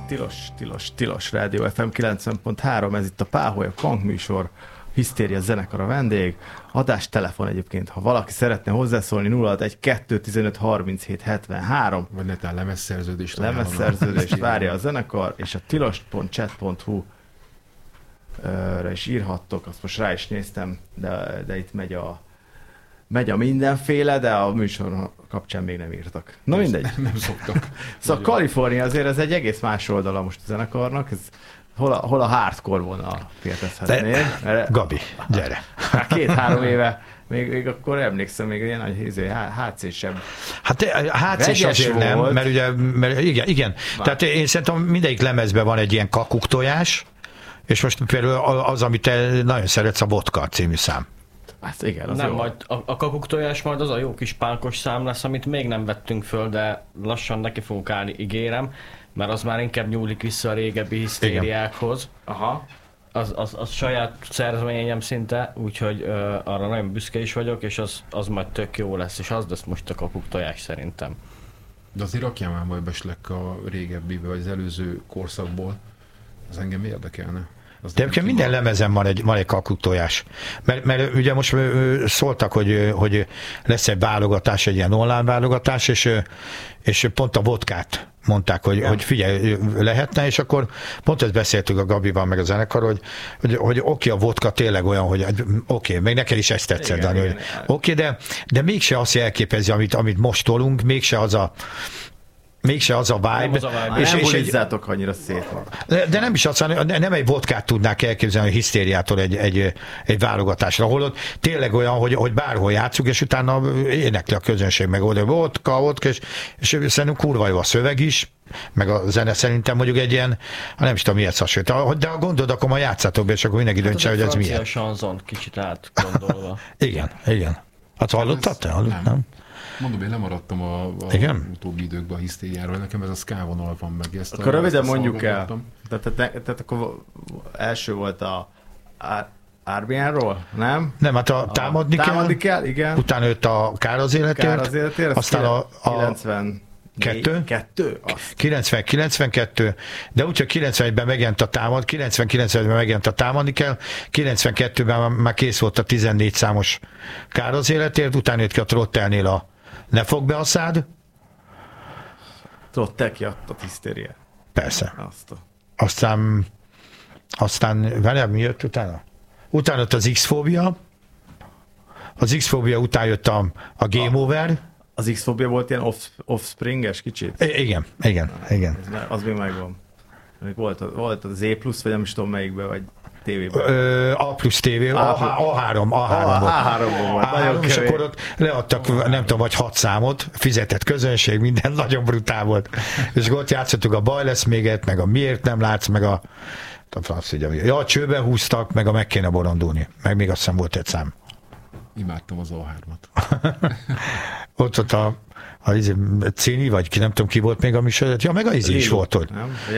Tilos Rádió FM 90.3, ez itt a Páholy, a Punk műsor, Hisztéria zenekar a vendég, adás telefon egyébként, ha valaki szeretne hozzászólni 061-215-37-73, vagy netán lemezszerződést várja a zenekar, és a tilos.chat.hu ra is írhattok, azt most rá is néztem, de itt megy a mindenféle, de a műsor kapcsán még nem írtak. Na mindegy. Nem szoktak. Szóval Kalifornia azért ez egy egész más oldala most a zenekarnak, ez hol a hardcore vonal kérdezhetnél. Gabi, gyere. 2-3 éve, még akkor emlékszem, még ilyen nagy HC-sebb. Hát HC-s azért nem, mert ugye, igen. Tehát én szerintem mindegyik lemezben van egy ilyen kakuk tojás, és most például az, amit te nagyon szeretsz, a Vodka című szám. Hát igen, az nem, jó. majd a kakuktojás majd az a jó kis pánkos szám lesz, amit még nem vettünk föl, de lassan neki fogunk állni, ígérem, mert az már inkább nyúlik vissza a régebbi hisztériákhoz. Aha. Az saját szerzeményem szinte, úgyhogy arra nagyon büszke is vagyok, és az majd tök jó lesz, és az lesz most a kakuktojás szerintem. De azért rakjál már majd beslek a régebbi, vagy az előző korszakból, az engem érdekelne. De egyébként minden lemezen van egy kakuktojás. Mert ugye most szóltak, hogy lesz egy válogatás, egy ilyen online válogatás, és pont a vodkát mondták, hogy figyelj, lehetne, és akkor pont ezt beszéltük a Gabival meg a zenekar, hogy oké, a vodka tényleg olyan, hogy oké, még neked is ezt tetszett, Dani, hogy oké, de mégse azt jelképezi, amit most tolunk, mégse az a vibe. Nem bulizzátok annyira szét van. De nem is azt, nem egy vodkát tudnák elképzelni a hisztériától egy válogatásra, ahol ott tényleg olyan, hogy bárhol játszunk, és utána énekli a közönség meg oda, vodka, és szerintem kurva jó a szöveg is, meg a zene szerintem mondjuk egy ilyen, nem is tudom miért hasonlít. De ha gondolod, akkor ma játszátok be, és akkor mindenki döntse, hogy ez milyen. A sanzon kicsit átgondolva. Igen. Hát hallottad te? Nem. Mondom, én lemaradtam a utóbbi időkben a hisztériáról, nekem ez a ska vonal van meg. Akkor röviden mondjuk el. Tehát akkor első volt a RBN-ról, nem? Nem, hát támadni kell, igen. Utána jött a Kár az életért, aztán a 92, de úgyhogy 91-ben megjelent a támad, 99-ben megjelent a támadni kell, 92-ben már kész volt a 14 számos Kár az életért, utána jött ki a Trottelnél a Ne fog be a szád. Trottel kiadta a hisztériát. Persze. Aztán várjál, mi jött utána? Utána jött az X-fóbia. Az X-fóbia után jött a Game Over. Az X-fóbia volt ilyen offspringes kicsit? Igen. Az még megvan. Volt az E+, vagy nem is tudom melyikben, vagy tévében. A plusz tévé, A3 volt. És akkor ott leadtak, nem tudom, vagy 6 számot, fizetett közönség, minden nagyon brutál volt. És ott játszottuk a Baj lesz méget, meg a Miért nem látsz, meg a csőbe húztak, meg a Meg kéne borondulni. Meg még azt hiszem volt egy szám. Imádtam az A3-at. ott a Cini, vagy ki nem tudom ki volt még a műsorban. Ja, meg a Izé is volt ott.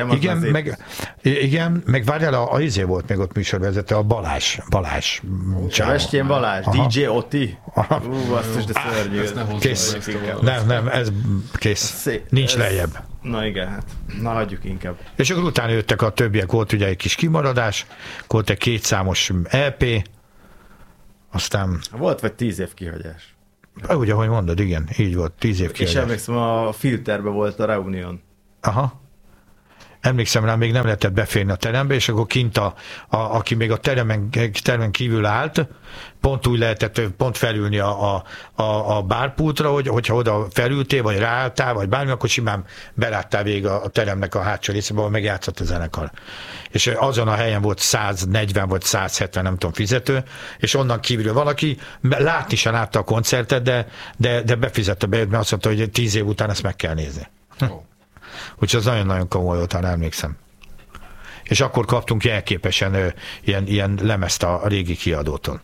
Igen, meg várjál, a Izé volt még ott műsorvezető, a Balázs. Sebestyén Balázs, DJ Oti. Basszus, de szörnyű. Kész. Nem, ez kész. Nincs lejjebb. Na igen, hát. Na, hagyjuk inkább. És akkor utána jöttek a többiek, volt ugye egy kis kimaradás, volt egy 2 számos EP, aztán... Volt vagy 10 év kihagyás. Úgy, ahogy mondod, igen, így volt, 10 év kihagyás. És emlékszem, a Filterben volt a Reunion. Aha. Emlékszem rá, még nem lehetett beférni a terembe, és akkor kint aki még a termen kívül állt, pont úgy lehetett pont felülni a bárpultra, hogyha oda felültél, vagy ráálltál, vagy bármi, akkor simán beláttál végig a teremnek a hátsó részébe, ahol megjátszott a zenekar. És azon a helyen volt 140 vagy 170, nem tudom, fizető, és onnan kívül valaki látni sem látta a koncertet, de befizette be, mert azt mondta, hogy 10 év után ezt meg kell nézni. Úgyhogy az nagyon-nagyon komoly volt, ha emlékszem. És akkor kaptunk jelképesen ilyen lemezt a régi kiadótól.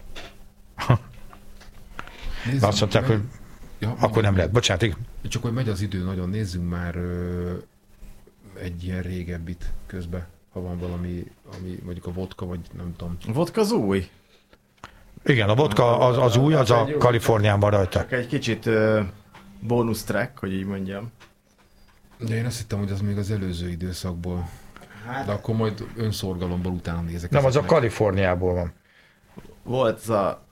Azt mondták, hogy akkor nem lehet. Bocsánat, igen. Csak hogy megy az idő, nagyon nézzünk már egy ilyen régebbit közben, ha van valami, ami mondjuk a vodka, vagy nem tudom. A vodka az új. Igen, a vodka az új, az a Kaliforniában rajta. Csak egy kicsit bónusz track, hogy így mondjam. De én azt hittem, hogy az még az előző időszakból. Hát, De akkor majd önszorgalomból utána nézek. Nem, az a ezeknek. Kaliforniából van. volt az a...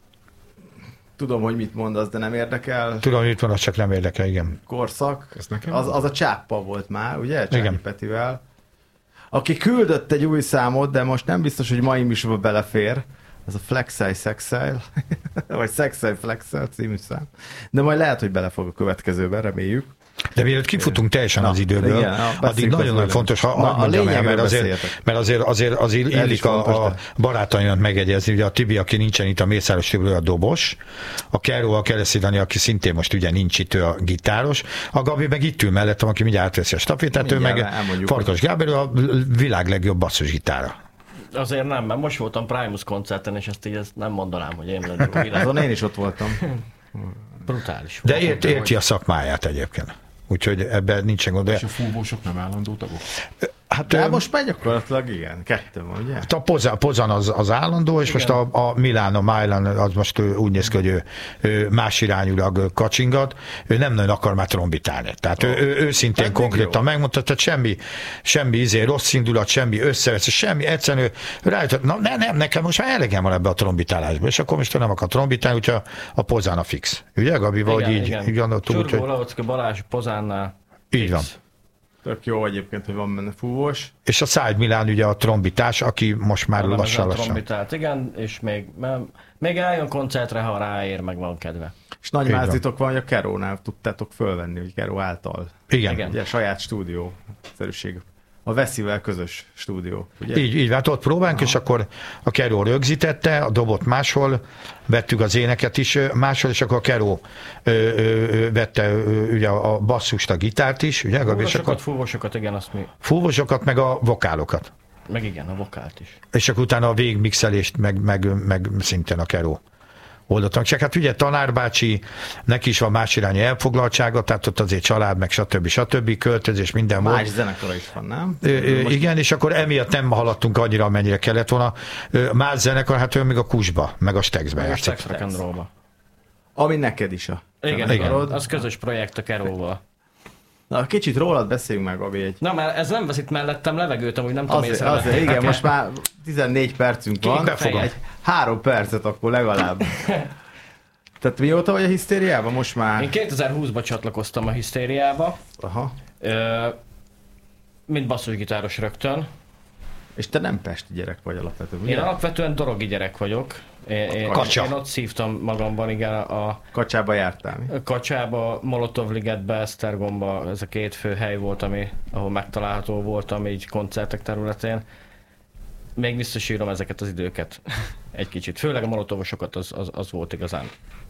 Tudom, hogy mit mondasz, de nem érdekel. Tudom, hogy itt van, az csak nem érdekel, igen. Korszak. Ez nekem? Az a Csáppa volt már, ugye? Csáki Igen. Petivel. Aki küldött egy új számot, de most nem biztos, hogy mai műsorba belefér. Ez a Flexile Sexile, vagy Sexile Flexile című szám. De majd lehet, hogy bele fog a következőben, reméljük. De mielőtt kifutunk teljesen az időből, igen, addig beszéljünk nagyon-nagyon az fontos, ha Na, a mondjam el, lényegről mert beszéljetek. azért is illik fontos, a de- barátaimat megegyezni, ugye a Tibi, aki nincsen itt, a Mészáros Tibi, a dobos, a Keró, a Kereszti Dani, aki szintén most ugye nincs itt, ő a gitáros, a Gabi meg itt ül mellettem, aki mindjárt átveszi a stafétát, ő meg Mindjárt elmondjuk, Farkas Gábor, ő a világ legjobb basszusgitára. Azért nem, mert most voltam Primus koncerten, és ezt nem mondanám, hogy én vagyok. Azon én is ott voltam. Brutális De volt. érti a szakmáját egyébként. Úgyhogy ebben nincsen gond. És a fúvósok nem állandó tagok? Hát De most már gyakorlatilag igen, kettő van, ugye? a Pozan az állandó, és Igen. most a Milan az most úgy néz ki, hogy ő más irányúlag kacsingat, ő nem nagyon akar már trombitálni. Tehát ő őszintén Hát konkrétan jó. megmondta, tehát semmi rossz indulat, semmi összevesz, semmi, egyszerűen ő rájutott, nem, nekem most már elegem van ebbe a trombitálásba, és akkor most ő nem akar trombitálni, úgyhogy a Pozán a fix. Ugye, Gabi, vagy így gondoltuk, Csurgó úgyhogy Lavocki Balázs Pozánnál. így van. Tök jó egyébként, hogy van benne fúvós. És a Side Milán ugye a trombitás, aki most már lassan. Trombitált, igen, és még eljön koncertre, ha ráér, meg van kedve. És nagy Így van. mázitok van, hogy a Kerónál tudtátok fölvenni, hogy Keró által. Igen. Igen. Ugye saját stúdió, szerűség. A Veszivel közös stúdió, ugye? Így, hát ott próbálunk, és akkor a Keró rögzítette, a dobot máshol, vettük az éneket is máshol, és akkor a Keró vette ugye a basszust, a gitárt is, ugye, Gabi, és akkor Fúvósokat, igen, azt mi, fúvosokat, meg a vokálokat. meg igen, a vokált is. És akkor utána a végmixelést, meg szintén a Keró oldottak. Csak hát ugye tanárbácsi, neki is van más irányú elfoglaltsága, tehát ott azért család, meg stb. Költözés, minden Más volt. zenekara is van, nem? Igen, és akkor emiatt nem haladtunk annyira, amennyire kellett volna. Más zenekar, hát ő még a Kusba, meg a Stexbe Meg a játszik. Sex Rock and Roll-ba. Ami neked is a Igen, zenekarod. az közös projekt a Keróval. Na, kicsit rólad beszéljünk meg, Gabi, egy Na, mert ez nem vesz itt mellettem levegőt, amúgy nem tudom azért, igen, most már 14 percünk van. befogad? Egy 3 percet akkor legalább. Tehát mióta vagy a hisztériában? Most már... Én 2020-ban csatlakoztam a Hisztériába, Aha. mint basszusgitáros rögtön. És te nem pesti gyerek vagy alapvetően, ugye? Én alapvetően dorogi gyerek vagyok. Kacsa. Én ott szívtam magamban, igen, a Kacsába jártál, mi? Kacsába, Molotov-ligetbe, Esztergomba, ez a két fő hely volt, ahol megtalálható voltam így koncertek területén. Még visszasírom ezeket az időket egy kicsit. Főleg a molotovosokat az volt igazán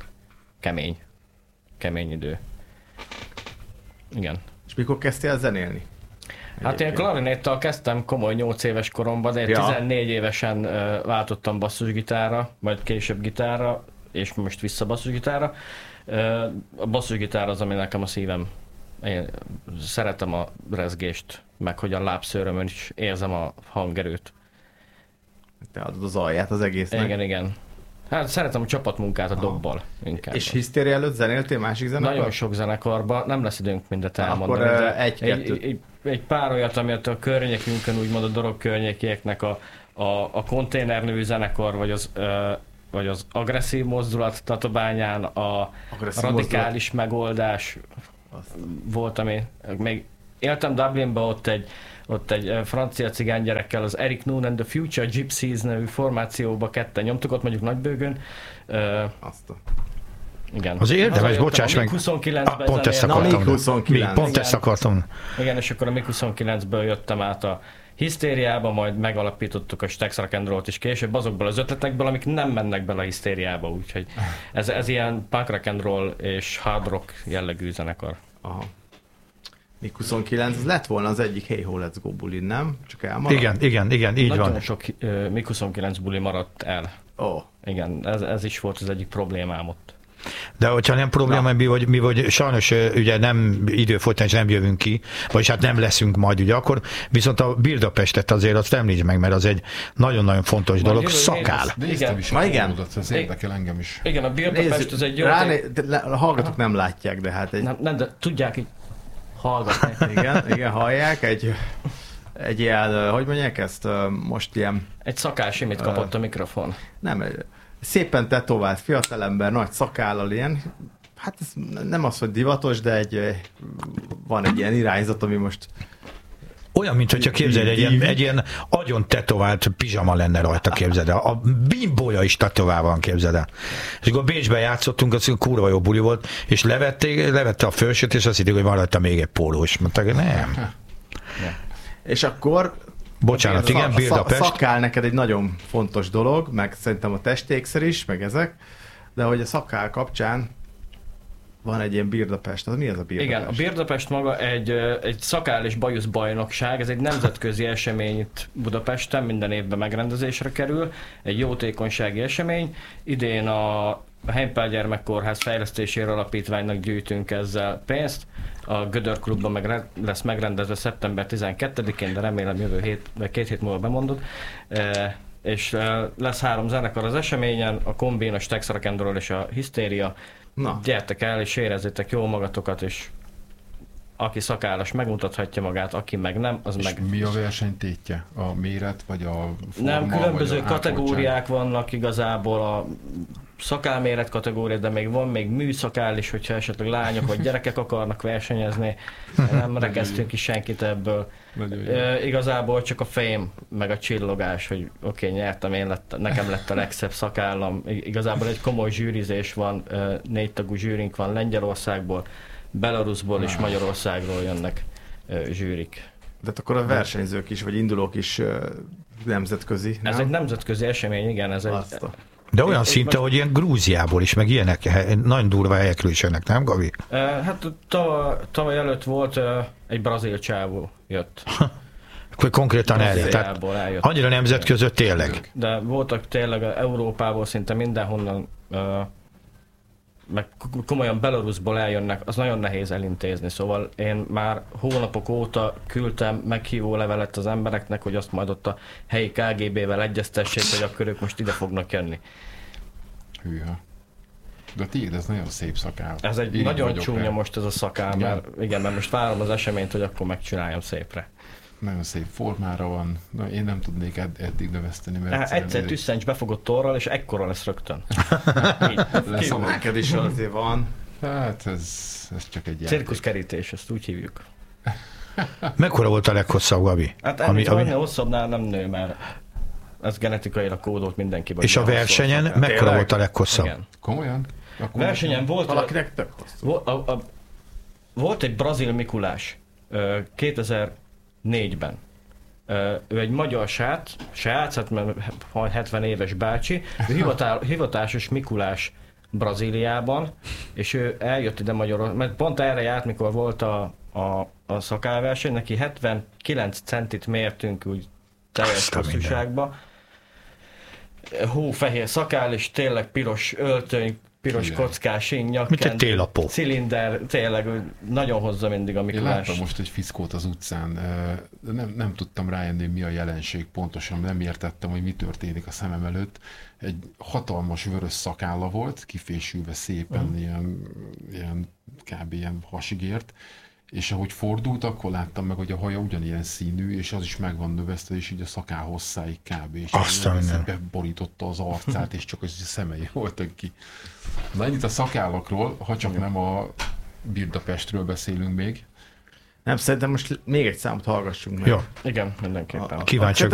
kemény idő. Igen. És mikor kezdtél zenélni? Hát én klarinéttal kezdtem komoly 8 éves koromban, de én Ja. 14 évesen váltottam basszusgitárra, majd később gitárra, és most vissza basszusgitárra. A basszusgitár az, ami nekem a szívem. Én szeretem a rezgést, meg hogy a lábszőrömön is érzem a hangerőt. Te adod az alját az egésznek. Igen. Hát szeretem a csapatmunkát a dobbal inkább. És hisztéria előtt zenéltél másik zenekar? Nagyon sok zenekarban, nem lesz időnk mindet Na, elmondani, akkor, de egy-kettőt. egy pár olyat, amit a környékünkön, úgymond a dorog környékieknek a konténer nevű zenekar, vagy az agresszív mozdulat Tatabányán, a Agresszív radikális megoldás Azt. volt, ami még éltem Dublinba, ott egy francia cigány gyerekkel, az Eric Noon and the Future Gypsies nevű formációba ketten nyomtuk, ott mondjuk Nagybőgön. Azt a... Azért Igen. érdemes, Hazajöttem bocsáss a meg. MiG-29-ben Pont ezt zenélni. akartam. Na, MiG-29. Pont ezt akartam. Igen, és akkor a MiG-29-ből jöttem át a Hisztériába, majd megalapítottuk a Stax Rock and Roll-t is később azokból az ötletekből, amik nem mennek bele a Hisztériába, úgyhogy ez ilyen punk rock and roll és hard rock jellegű zenekar. Aha. MiG-29, ez lett volna az egyik Hey Ho Let's Go bulin, nem? Csak elmaradt? Igen, így Nagyon van. sok MiG-29 buli maradt el. Ó, Igen, ez is volt az egyik problémám ott. De hogyha nem probléma, mi vagy sajnos ugye nem időfolytán és nem jövünk ki, vagyis hát nem leszünk majd ugye akkor, viszont a Budapestet azért azt említsd meg, mert az egy nagyon-nagyon fontos dolog, jövő szakál. héten- Néztem Igen. is Ma a igen. módot, ez érdekel engem is. Igen, a Budapest az egy jó... a hallgatók nem látják, de hát egy... Nem, de tudják így... hallgatni. Igen, hallják. Egy ilyen, hogy mondják ezt, most ilyen... Egy szakálsimit kapott a mikrofon. Nem, szépen tetovált fiatalember, nagy szakállal ilyen, hát ez nem az, hogy divatos, de van egy ilyen irányzat, ami most... Olyan, mint hogyha képzeld, egy ilyen agyon tetovált pizsama lenne rajta, képzeld el. A bimbója is tetovál van, képzeld el. És akkor Bécsben játszottunk, az kurva jó buli volt, és levette a felsőt, és azt hitték, hogy van rajta még egy pólós. Mondták, nem. És akkor... Bocsánat, igen, Budapest. A szakál neked egy nagyon fontos dolog, meg szerintem a testékszer is, meg ezek, de hogy a szakál kapcsán van egy ilyen Budapest. Az mi az a Budapest? Igen, a Budapest maga egy szakál és bajusz bajnokság, ez egy nemzetközi esemény itt Budapesten, minden évben megrendezésre kerül, egy jótékonysági esemény. Idén a Heimpál Gyermekkórház Fejlesztésére Alapítványnak gyűjtünk ezzel pénzt. A Gödör Klubban lesz megrendezve szeptember 12-én, de remélem jövő két hét múlva bemondod. És lesz 3 zenekar az eseményen, a Kombin, a Stax Rock and Roll és a Hisztéria. Na. Gyertek el és érezzétek jól magatokat, és aki szakállas megmutathatja magát, aki meg nem, az és meg... mi a verseny tétje? A méret, vagy a forma? Nem, különböző vagy a kategóriák vannak igazából, a szakálméret kategória, de még van még műszakál is, hogyha esetleg lányok vagy gyerekek akarnak versenyezni. Nem rekeztünk ki senkit ebből. Igazából csak a fém, meg a csillogás, hogy oké, nyertem, nekem lett a legszebb szakállam. Igazából egy komoly zsűrizés van, 4 tagú zsűrink van Lengyelországból, Belarusból és Magyarországról jönnek zsűrik. De akkor a versenyzők is, vagy indulók is nemzetközi, nem? Ez egy nemzetközi esemény, igen. Ez de olyan szinte, hogy ilyen Grúziából is, meg ilyenek, nagyon durva helyekről is jönnek, nem, Gabi? Hát tavaly előtt volt egy brazil csávó jött. Akkor konkrétan eljött. Annyira nemzetközött tényleg. De voltak tényleg Európából szinte mindenhonnan, meg komolyan Belarusból eljönnek, az nagyon nehéz elintézni, szóval én már hónapok óta küldtem meghívó levelet az embereknek, hogy azt majd ott a helyi KGB-vel egyeztessék, hogy akkor ők most ide fognak jönni. Hűha. De tiéd, ez nagyon szép szakál. Ez egy én nagyon csúnya most ez a szakál, mert most várom az eseményt, hogy akkor megcsináljam szépre. Nagyon szép formára van. Én nem tudnék eddig növeszteni, mert... Egyszer tüsszencs befogott torral, és ekkora lesz rögtön. Neked is azért van. Hát ez csak egy cirkuszkerítés, ezt úgy hívjuk. Mekkora volt a leghosszabb, Gabi? Hát ami hosszabbnál nem nő, mert ez genetikailag kódolt mindenkiben. És a versenyen mekkora volt a leghosszabb? Igen. Komolyan? Versenyen volt... Valakinek tök hosszú. Volt egy brazil Mikulás 2004-ben. Ő egy magyar srác, hát 70 éves bácsi, ő hivatásos Mikulás Brazíliában, és ő eljött ide Magyarországra, mert pont erre járt, mikor volt a szakálverseny, neki 79 centit mértünk úgy teljes hosszúságba. Hófehér szakál, és tényleg piros öltöny, piros kockás nyakkend, mint egy télapó. Cilinder, tényleg nagyon hozza mindig a Mikulás. Én láttam most egy fickót az utcán, nem tudtam rájönni, mi a jelenség pontosan, nem értettem, hogy mi történik a szemem előtt. Egy hatalmas vörös szakálla volt, kifésülve szépen, ilyen kb. Ilyen hasig ért, és ahogy fordult, akkor láttam meg, hogy a haja ugyanilyen színű, és az is meg van növesztve, és így a szakál hosszáig kb. És beborította az arcát, és csak az szemei voltak ki. Na ennyit a szakállakról, ha csak nem a Budapestről beszélünk még. Nem, szerintem most még egy számot hallgassunk meg. Jó. Igen, mindenképpen. Kíváncsiak